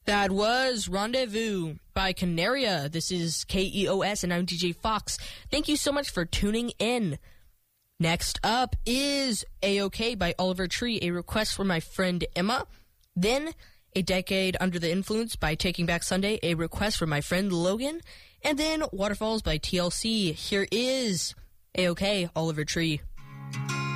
That was Rendezvous by Canaria. This is KEOS, and I'm DJ Fox. Thank you so much for tuning in. Next up is A-OK by Oliver Tree, a request from my friend Emma. Then, A Decade Under the Influence by Taking Back Sunday, a request from my friend Logan. And then Waterfalls by TLC. Here is A-OK, Oliver Tree.